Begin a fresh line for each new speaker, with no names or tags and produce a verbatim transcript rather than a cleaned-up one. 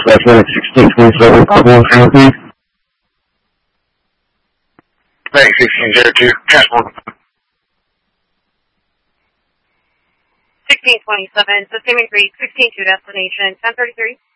West Atlantic sixteen twenty-seven, Carbon Therapy.
Bank sixteen zero two, transport.
sixteen twenty-seven, System three, sixteen two destination, ten thirty-three.